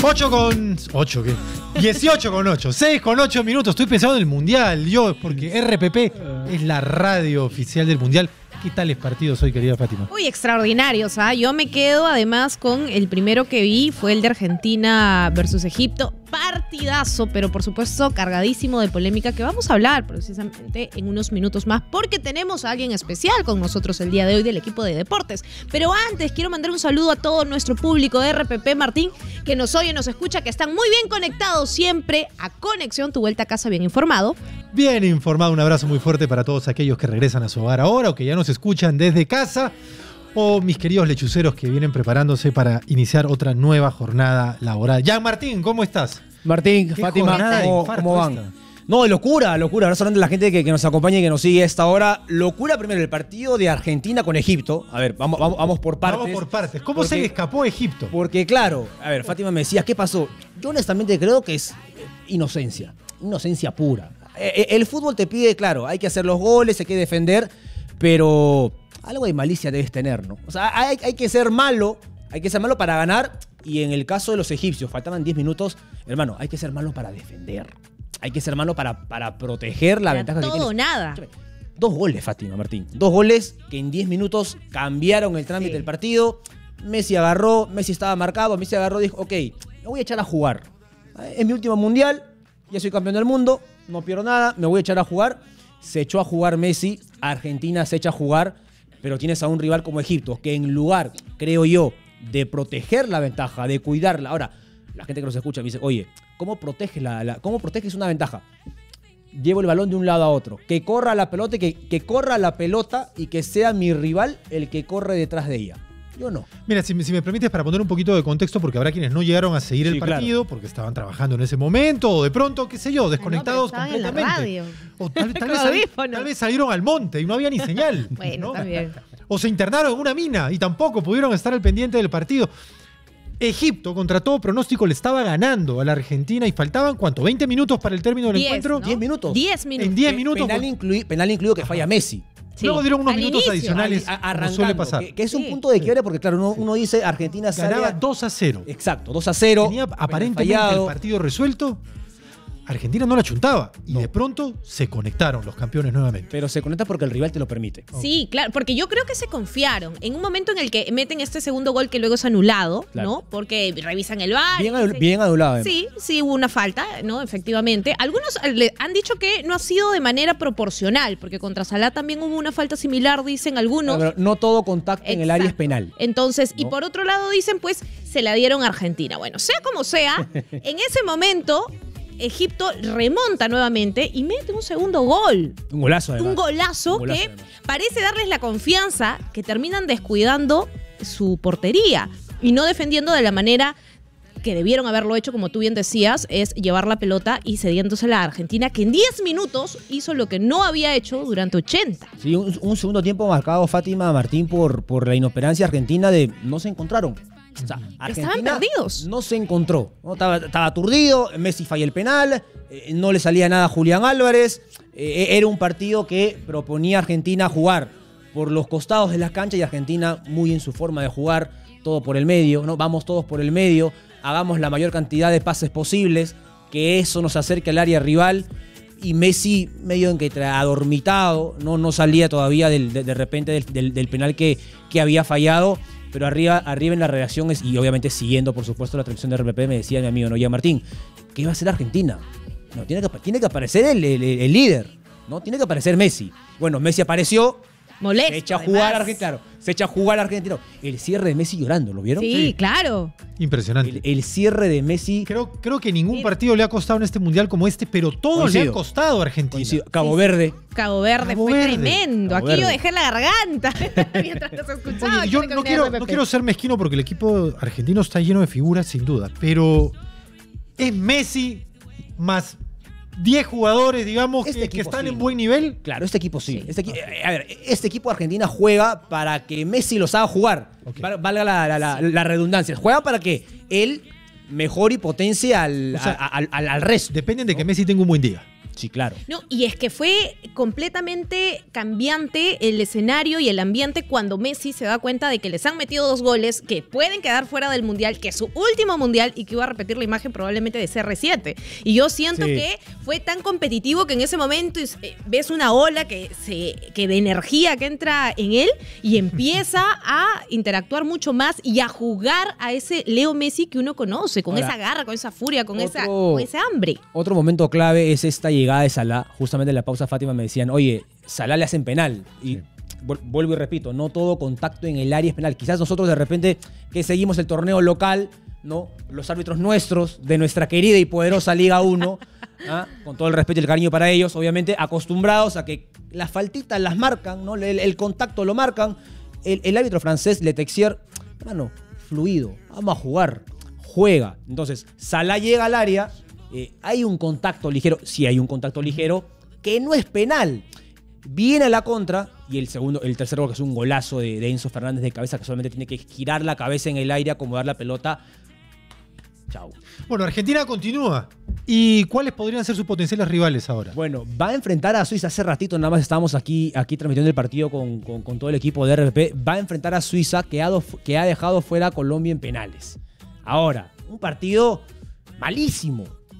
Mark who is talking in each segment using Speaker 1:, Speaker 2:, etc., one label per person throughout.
Speaker 1: 18 con 8, 6 con 8 minutos. Estoy pensando en el Mundial, porque RPP es la radio oficial del Mundial. ¿Qué tales partidos hoy, querida Fátima?
Speaker 2: Uy, extraordinarios, ¿ah? Yo me quedo además con el primero que vi, fue el de Argentina versus Egipto. Partidazo, pero por supuesto cargadísimo de polémica, que vamos a hablar precisamente en unos minutos más, porque tenemos a alguien especial con nosotros el día de hoy del equipo de deportes. Pero antes quiero mandar un saludo a todo nuestro público de RPP, Martín, que nos oye, nos escucha, que están muy bien conectados siempre a Conexión, tu vuelta a casa bien informado.
Speaker 1: Bien informado, un abrazo muy fuerte para todos aquellos que regresan a su hogar ahora o que ya nos escuchan desde casa, o mis queridos lechuceros que vienen preparándose para iniciar otra nueva jornada laboral. Jan Martín, ¿cómo estás?
Speaker 3: Martín, Fátima, ¿cómo van? No, locura. Abrazo grande a la gente que nos acompaña y que nos sigue a esta hora. Locura primero, el partido de Argentina con Egipto. A ver, vamos por partes.
Speaker 1: Vamos por partes. ¿Cómo se le escapó a Egipto?
Speaker 3: Porque claro, a ver, Fátima me decía, ¿qué pasó? Yo honestamente creo que es inocencia pura. El fútbol te pide, claro, hay que hacer los goles, hay que defender, pero algo de malicia debes tener, ¿no? O sea, hay que ser malo para ganar, y en el caso de los egipcios, faltaban 10 minutos, hermano, hay que ser malo para defender, hay que ser malo para proteger la ventaja que tienes.
Speaker 2: Todo o nada.
Speaker 3: 2 goles, Fátima, Martín. 2 goles que en 10 minutos cambiaron el trámite del partido. Messi estaba marcado, Messi agarró y dijo, ok, me voy a echar a jugar. Es mi último mundial, ya soy campeón del mundo, no pierdo nada, me voy a echar a jugar. Se echó a jugar Messi, Argentina se echa a jugar, pero tienes a un rival como Egipto, que en lugar, creo yo, de proteger la ventaja, de cuidarla. Ahora, la gente que nos escucha me dice, oye, ¿cómo proteges una ventaja? Llevo el balón de un lado a otro, que corra la pelota y que corra la pelota y que sea mi rival el que corre detrás de ella. Yo no.
Speaker 1: Mira, si me permites, para poner un poquito de contexto, porque habrá quienes no llegaron a seguir el partido, claro, porque estaban trabajando en ese momento, o de pronto, qué sé yo, desconectados completamente.
Speaker 2: En la radio.
Speaker 1: O tal vez salieron al monte y no había ni señal.
Speaker 2: Bueno,
Speaker 1: ¿no?
Speaker 2: también.
Speaker 1: O se internaron en una mina y tampoco pudieron estar al pendiente del partido. Egipto, contra todo pronóstico, le estaba ganando a la Argentina y faltaban, ¿cuánto? ¿20 minutos para el término del encuentro?
Speaker 3: ¿no? 10 minutos.
Speaker 2: 10 minutos.
Speaker 1: En 10 minutos.
Speaker 3: Penal incluido que falla Messi.
Speaker 1: Sí. Luego dieron unos minutos adicionales, como suele pasar.
Speaker 3: Que es un punto de quiebre porque, claro, uno dice Argentina
Speaker 1: ganaba 2-0.
Speaker 3: Exacto, 2-0.
Speaker 1: Tenía aparentemente el partido resuelto. Argentina no la chuntaba y de pronto se conectaron los campeones nuevamente.
Speaker 3: Pero se conecta porque el rival te lo permite.
Speaker 2: Sí, claro, porque yo creo que se confiaron. En un momento en el que meten este segundo gol que luego es anulado, claro, ¿no? Porque revisan el VAR.
Speaker 3: Bien anulado.
Speaker 2: Sí, hubo una falta, ¿no? Efectivamente. Algunos han dicho que no ha sido de manera proporcional, porque contra Salah también hubo una falta similar, dicen algunos.
Speaker 3: Pero no todo contacto en el área es penal.
Speaker 2: Entonces, ¿no? Y por otro lado dicen, pues, se la dieron a Argentina. Bueno, sea como sea, en ese momento Egipto remonta nuevamente y mete un segundo gol.
Speaker 3: Un golazo, además.
Speaker 2: Un golazo que parece darles la confianza que terminan descuidando su portería y no defendiendo de la manera que debieron haberlo hecho, como tú bien decías, es llevar la pelota y cediéndosela a Argentina, que en 10 minutos hizo lo que no había hecho durante 80.
Speaker 3: Sí, un segundo tiempo marcado, Fátima, Martín, por la inoperancia argentina de no se encontraron. O sea,
Speaker 2: estaban perdidos.
Speaker 3: No se encontró, ¿no? Estaba aturdido, Messi falla el penal, no le salía nada a Julián Álvarez. Era un partido que proponía a Argentina jugar por los costados de la cancha y Argentina muy en su forma de jugar, todo por el medio, ¿no? Vamos todos por el medio, hagamos la mayor cantidad de pases posibles, que eso nos acerque al área rival. Y Messi medio en que adormitado, no salía todavía de repente del penal que había fallado. Pero arriba en las redacciones y obviamente siguiendo, por supuesto, la transmisión de RPP, me decía mi amigo Noya Martín, ¿qué va a hacer Argentina? No, tiene que aparecer el líder, ¿no? Tiene que aparecer Messi. Bueno, Messi apareció,
Speaker 2: molesto,
Speaker 3: se echa a jugar a Argentina. Claro, se echa a jugar a Argentina. El cierre de Messi llorando, ¿lo vieron?
Speaker 2: Sí, claro.
Speaker 1: Impresionante.
Speaker 3: El cierre de Messi.
Speaker 1: Creo que ningún partido le ha costado en este mundial como este, pero todos le han costado a Argentina.
Speaker 3: Cabo Verde
Speaker 2: fue tremendo. Aquí yo dejé la garganta mientras los escuchaba.
Speaker 1: Oye, yo no quiero ser mezquino porque el equipo argentino está lleno de figuras, sin duda, pero es Messi más 10 jugadores, digamos, que están en buen nivel.
Speaker 3: Claro, este equipo sí. Este equipo de Argentina juega para que Messi los haga jugar. Okay. Valga la redundancia. Juega para que él mejore y potencie al resto.
Speaker 1: Dependen de que Messi tenga un buen día.
Speaker 3: Sí, claro.
Speaker 2: No, y es que fue completamente cambiante el escenario y el ambiente cuando Messi se da cuenta de que les han metido 2 goles, que pueden quedar fuera del Mundial, que es su último Mundial y que iba a repetir la imagen probablemente de CR7. Y yo siento que fue tan competitivo que en ese momento ves una ola que de energía que entra en él y empieza a interactuar mucho más y a jugar a ese Leo Messi que uno conoce, con esa garra, con esa furia, con ese hambre.
Speaker 3: Otro momento clave es esta llegada de Salah. Justamente en la pausa, Fátima, me decían, oye, Salah le hacen penal. Y vuelvo y repito, no todo contacto en el área es penal. Quizás nosotros de repente que seguimos el torneo local, ¿no? Los árbitros nuestros, de nuestra querida y poderosa Liga 1, ¿ah? Con todo el respeto y el cariño para ellos, obviamente acostumbrados a que las faltitas las marcan, ¿no? El contacto lo marcan. El árbitro francés, Le Texier, hermano, fluido, vamos a jugar, juega. Entonces, Salah llega al área, hay un contacto ligero, sí hay un contacto ligero, que no es penal. Viene a la contra y el tercer gol, que es un golazo de Enzo Fernández de cabeza, que solamente tiene que girar la cabeza en el aire, acomodar la pelota. Chau.
Speaker 1: Bueno, Argentina continúa. ¿Y cuáles podrían ser sus potenciales rivales ahora?
Speaker 3: Bueno, va a enfrentar a Suiza. Hace ratito nada más estábamos aquí transmitiendo el partido con todo el equipo de RPP. Va a enfrentar a Suiza, que ha dejado fuera a Colombia en penales. Ahora, un partido malísimo,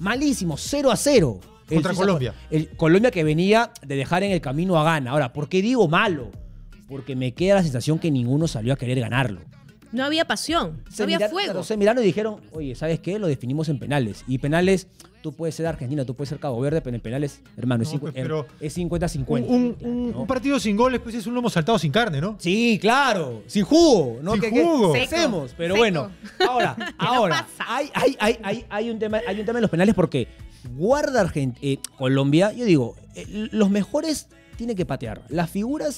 Speaker 3: 0-0.
Speaker 1: Contra Colombia.
Speaker 3: Colombia que venía de dejar en el camino a Ghana. Ahora, ¿por qué digo malo? Porque me queda la sensación que ninguno salió a querer ganarlo.
Speaker 2: No había pasión, no había fuego.
Speaker 3: Claro, se miraron y dijeron, oye, ¿sabes qué? Lo definimos en penales. Y penales, tú puedes ser Argentina, tú puedes ser Cabo Verde, pero en penales, hermano, es 50-50.
Speaker 1: Un partido sin goles, pues es un lomo saltado sin carne, ¿no?
Speaker 3: Sí, claro, sin jugo, ¿no?
Speaker 1: Sin jugo.
Speaker 3: ¿Qué hacemos? Pero
Speaker 2: Seco.
Speaker 3: bueno, ahora, hay un tema en los penales porque guarda Colombia, yo digo, los mejores tienen que patear. Las figuras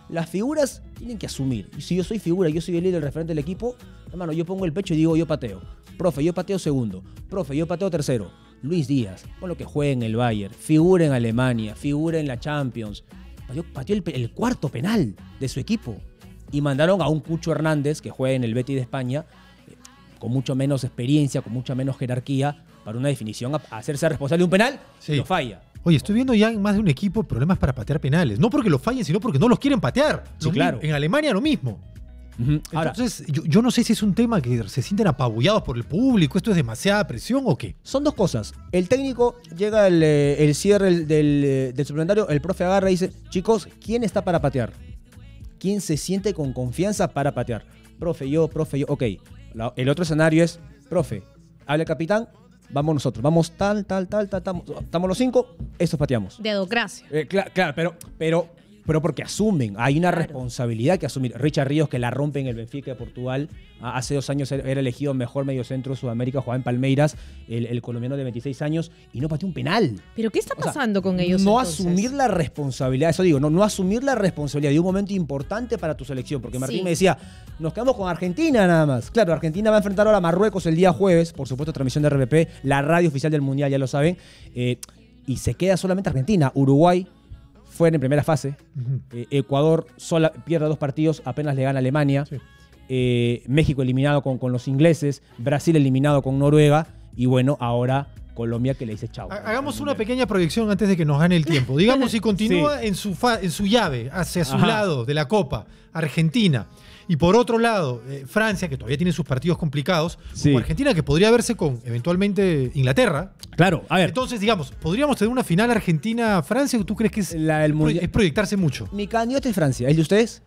Speaker 3: tienen que asumir. Y si yo soy figura, yo soy el líder, el referente del equipo, hermano, yo pongo el pecho y digo, yo pateo. Profe, yo pateo segundo. Profe, yo pateo tercero. Luis Díaz, con lo que juega en el Bayern, figura en Alemania, figura en la Champions. Pateó el cuarto penal de su equipo. Y mandaron a un Cucho Hernández, que juega en el Betis de España, con mucho menos experiencia, con mucha menos jerarquía, para una definición, a hacerse responsable de un penal, y lo falla.
Speaker 1: Oye, estoy viendo ya en más de un equipo problemas para patear penales. No porque lo fallen, sino porque no los quieren patear.
Speaker 3: Sí, claro.
Speaker 1: En Alemania lo mismo.
Speaker 3: Ahora,
Speaker 1: entonces, yo no sé si es un tema que se sienten apabullados por el público, esto es demasiada presión o qué.
Speaker 3: son dos cosas. El técnico, llega el cierre del suplementario, el profe agarra y dice, chicos, ¿quién está para patear? ¿Quién se siente con confianza para patear? Profe, yo. Ok. El otro escenario es, profe, habla el capitán, vamos nosotros. Vamos tal, estamos los 5, estos pateamos.
Speaker 2: Dedocracia.
Speaker 3: Claro, pero porque asumen, hay una responsabilidad que asumir. Richard Ríos, que la rompe en el Benfica de Portugal, hace 2 años era elegido mejor mediocentro de Sudamérica, jugaba en Palmeiras, el colombiano de 26 años, y no pateó un penal.
Speaker 2: ¿Pero qué está pasando con ellos
Speaker 3: No
Speaker 2: entonces?
Speaker 3: asumir la responsabilidad, eso digo, no asumir la responsabilidad de un momento importante para tu selección, porque Martín me decía, nos quedamos con Argentina nada más. Claro, Argentina va a enfrentar ahora a Marruecos el día jueves, por supuesto transmisión de RPP, la radio oficial del Mundial, ya lo saben, y se queda solamente Argentina. Uruguay fuera en primera fase. Ecuador pierde 2 partidos, apenas le gana a Alemania. Sí. México eliminado con los ingleses. Brasil eliminado con Noruega. Y bueno, ahora Colombia que le dice chao.
Speaker 1: Hagamos una pequeña proyección antes de que nos gane el tiempo. Digamos, si continúa en su llave, hacia su lado de la Copa, Argentina. Y por otro lado, Francia, que todavía tiene sus partidos complicados, como Argentina, que podría verse con, eventualmente, Inglaterra.
Speaker 3: Claro, a ver.
Speaker 1: Entonces, digamos, ¿podríamos tener una final Argentina-Francia o tú crees que es proyectarse mucho?
Speaker 3: Mi candidato es Francia. ¿El de ustedes?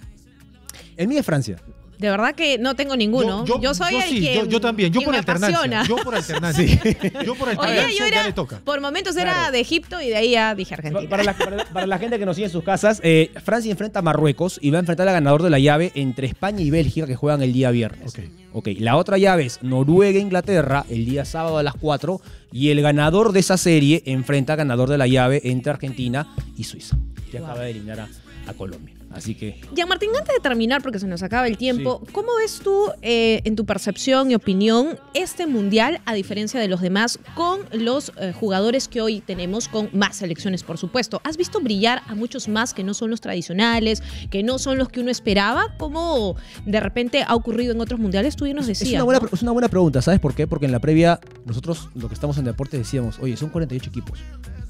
Speaker 3: El mío es Francia.
Speaker 2: De verdad que no tengo ninguno. Yo soy el que
Speaker 1: yo también. Yo por alternancia. Yo por alternancia.
Speaker 2: Oye, yo era, por momentos era de Egipto y de ahí ya dije Argentina.
Speaker 3: Para la gente que nos sigue en sus casas, Francia enfrenta a Marruecos y va a enfrentar al ganador de la llave entre España y Bélgica, que juegan el día viernes. Okay. La otra llave es Noruega-Inglaterra el día sábado a las 4 y el ganador de esa serie enfrenta al ganador de la llave entre Argentina y Suiza, que acaba de eliminar a Colombia. Así que...
Speaker 2: Jean-Martín, antes de terminar, porque se nos acaba el tiempo, ¿cómo ves tú, en tu percepción y opinión, este Mundial, a diferencia de los demás, con los jugadores que hoy tenemos, con más selecciones, por supuesto? ¿Has visto brillar a muchos más que no son los tradicionales, que no son los que uno esperaba? ¿Cómo de repente ha ocurrido en otros Mundiales? Tú ya nos decías.
Speaker 3: Es una buena pregunta, ¿sabes por qué? Porque en la previa, nosotros, lo que estamos en deporte, decíamos, oye, son 48 equipos.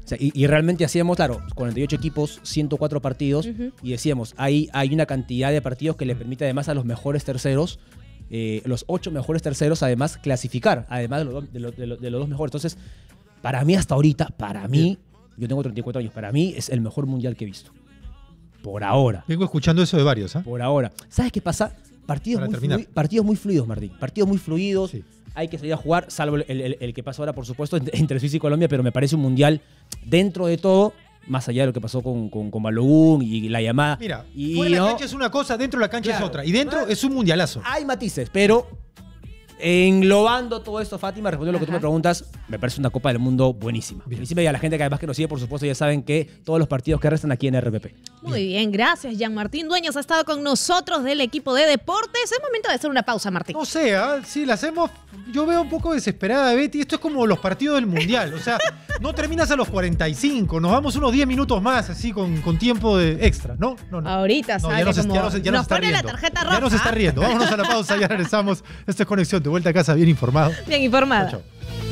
Speaker 3: O sea, y realmente hacíamos, claro, 48 equipos, 104 partidos, y decíamos, hay una cantidad de partidos que le permite además a los mejores terceros, los 8 mejores terceros, además clasificar, además de los 2 mejores. Entonces, para mí hasta ahorita, yo tengo 34 años, para mí es el mejor mundial que he visto. Por ahora.
Speaker 1: Vengo escuchando eso de varios, ¿eh?
Speaker 3: Por ahora. ¿Sabes qué pasa? Partidos muy fluidos, Martín. Partidos muy fluidos. Sí. Hay que salir a jugar, salvo el que pasa ahora, por supuesto, entre Suiza y Colombia, pero me parece un mundial dentro de todo, más allá de lo que pasó con Balogun y la llamada.
Speaker 1: Mira, fuera de la cancha es una cosa, dentro de la cancha es otra. Y dentro es un mundialazo.
Speaker 3: Hay matices, pero englobando todo esto, Fátima, respondiendo a lo que tú me preguntas, me parece una Copa del Mundo buenísima. Buenísima, y a la gente que además que nos sigue, por supuesto, ya saben que todos los partidos que restan aquí en RPP.
Speaker 2: Muy bien, gracias, Jean-Martín Dueñas ha estado con nosotros del equipo de deportes. Es momento de hacer una pausa, Martín.
Speaker 1: No sé, sí, la hacemos. Yo veo un poco desesperada a Betty. Esto es como los partidos del Mundial. O sea, no terminas a los 45. Nos vamos unos 10 minutos más, así con tiempo de extra. No.
Speaker 2: Ahorita sale
Speaker 1: nos pone
Speaker 2: la tarjeta roja.
Speaker 1: Ya nos está riendo. Vámonos a la pausa, ya regresamos. Esto es Conexión. De vuelta a casa, bien informado.
Speaker 2: Bien informado.
Speaker 1: Chau.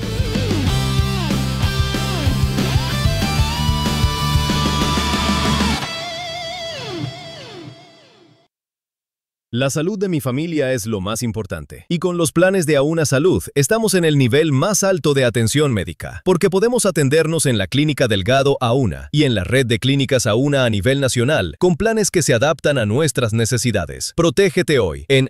Speaker 4: La salud de mi familia es lo más importante. Y con los planes de Auna Salud, estamos en el nivel más alto de atención médica, porque podemos atendernos en la Clínica Delgado Auna y en la red de clínicas Auna a nivel nacional, con planes que se adaptan a nuestras necesidades. Protégete hoy en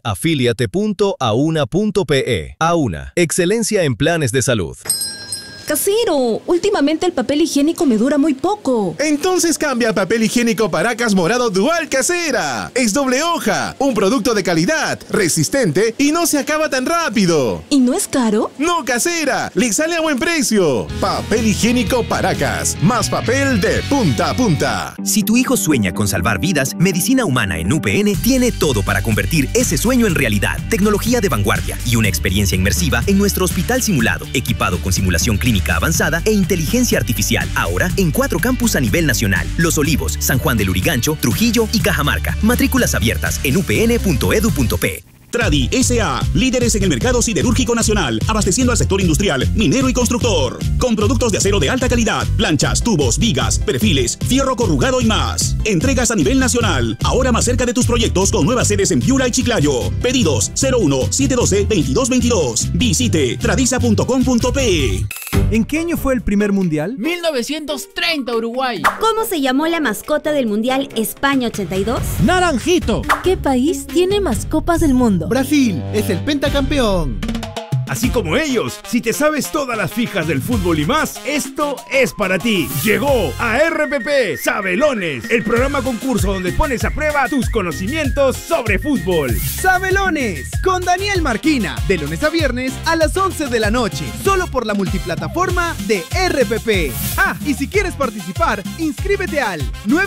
Speaker 4: afiliate.auna.pe. Auna, excelencia en planes de salud.
Speaker 5: Casero, últimamente el papel higiénico me dura muy poco.
Speaker 6: Entonces cambia a papel higiénico Paracas Morado Dual Casera. Es doble hoja, un producto de calidad, resistente y no se acaba tan rápido.
Speaker 5: ¿Y no es caro?
Speaker 6: No, Casera, le sale a buen precio. Papel higiénico Paracas, más papel de punta a punta.
Speaker 7: Si tu hijo sueña con salvar vidas, Medicina Humana en UPN tiene todo para convertir ese sueño en realidad. Tecnología de vanguardia y una experiencia inmersiva en nuestro hospital simulado, equipado con simulación clínica avanzada e inteligencia artificial. Ahora en 4 campus a nivel nacional: Los Olivos, San Juan del Lurigancho, Trujillo y Cajamarca. Matrículas abiertas en upn.edu.p.
Speaker 8: Tradi S.A., líderes en el mercado siderúrgico nacional, abasteciendo al sector industrial, minero y constructor. Con productos de acero de alta calidad, planchas, tubos, vigas, perfiles, fierro corrugado y más. Entregas a nivel nacional, ahora más cerca de tus proyectos con nuevas sedes en Piura y Chiclayo. Pedidos 01-712-2222. Visite tradisa.com.pe.
Speaker 9: ¿En qué año fue el primer mundial?
Speaker 10: 1930, Uruguay.
Speaker 11: ¿Cómo se llamó la mascota del mundial España 82?
Speaker 10: Naranjito.
Speaker 11: ¿Qué país tiene más copas del mundo?
Speaker 9: Brasil es el pentacampeón.
Speaker 12: Así como ellos, si te sabes todas las fijas del fútbol y más, esto es para ti. Llegó a RPP Sabelones, el programa concurso donde pones a prueba tus conocimientos sobre fútbol.
Speaker 9: Sabelones, con Daniel Marquina, de lunes a viernes a las 11 de la noche, solo por la multiplataforma de RPP. Y si quieres participar, inscríbete al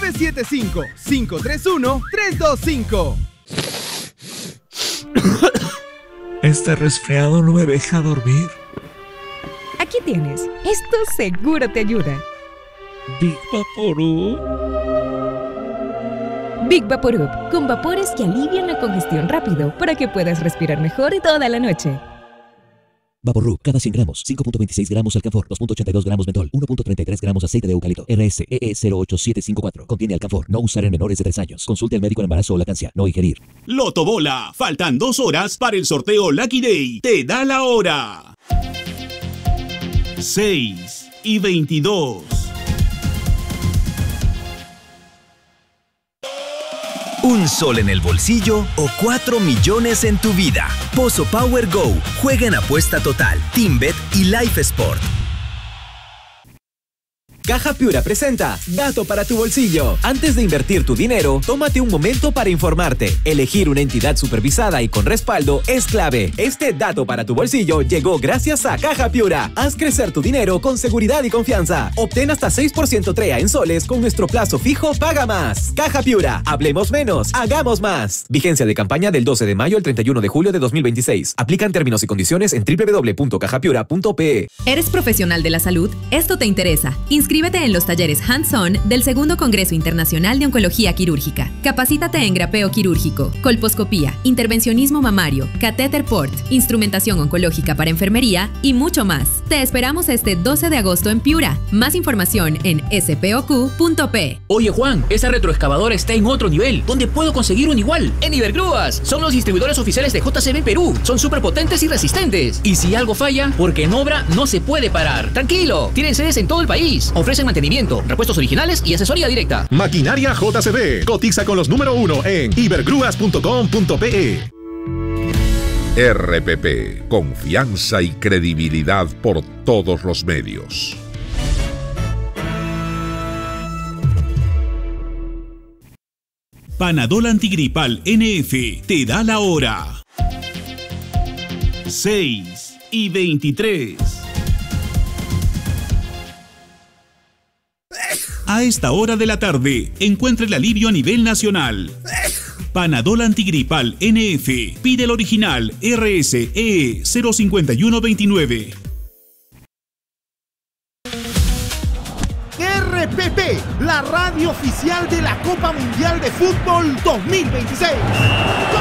Speaker 9: 975-531-325.
Speaker 13: Este resfriado no me deja dormir.
Speaker 14: Aquí tienes. Esto seguro te ayuda.
Speaker 13: Big Vaporub.
Speaker 14: Big Vaporub, con vapores que alivian la congestión rápido para que puedas respirar mejor toda la noche.
Speaker 15: Vaporub, cada 100 gramos, 5.26 gramos alcanfor, 2.82 gramos mentol, 1.33 gramos aceite de eucalipto, RSEE 08754. Contiene alcanfor, no usar en menores de 3 años. Consulte al médico en embarazo o lactancia, no ingerir.
Speaker 8: Loto Bola, faltan 2 horas para el sorteo Lucky Day. Te da la hora. 6:22.
Speaker 7: ¿Un sol en el bolsillo o 4 millones en tu vida? Pozo Power Go. Juega en apuesta total, TeamBet y Life Sport.
Speaker 16: Caja Piura presenta Dato para tu bolsillo. Antes de invertir tu dinero, tómate un momento para informarte. Elegir una entidad supervisada y con respaldo es clave. Este dato para tu bolsillo llegó gracias a Caja Piura. Haz crecer tu dinero con seguridad y confianza. Obtén hasta 6% TREA en soles con nuestro plazo fijo Paga Más. Caja Piura. Hablemos menos, hagamos más. Vigencia de campaña del 12 de mayo al 31 de julio de 2026. Aplican términos y condiciones en www.cajapiura.pe.
Speaker 17: ¿Eres profesional de la salud? Esto te interesa. Inscríbete
Speaker 14: Inscríbete en los talleres hands-on del Segundo Congreso Internacional de Oncología Quirúrgica. Capacítate en grapeo quirúrgico, colposcopía, intervencionismo mamario, catéter port, instrumentación oncológica para enfermería y mucho más. Te esperamos este 12 de agosto en Piura. Más información en spoq.p.
Speaker 17: Oye Juan, esa retroexcavadora está en otro nivel. ¿Dónde puedo conseguir un igual? En Ibergrúas. Son los distribuidores oficiales de JCB Perú. Son súper potentes y resistentes. Y si algo falla, porque en obra no se puede parar. Tranquilo, tienen sedes en todo el país. Ofrecen mantenimiento, repuestos originales y asesoría directa.
Speaker 6: Maquinaria JCB. Cotiza con los número 1 en ibergrúas.com.pe.
Speaker 18: RPP. Confianza y credibilidad por todos los medios.
Speaker 8: Panadol Antigripal NF te da la hora. 6:23. A esta hora de la tarde, encuentra el alivio a nivel nacional. Panadol Antigripal NF. Pide el original RSE 05129.
Speaker 9: RPP, la radio oficial de la Copa Mundial de Fútbol 2026.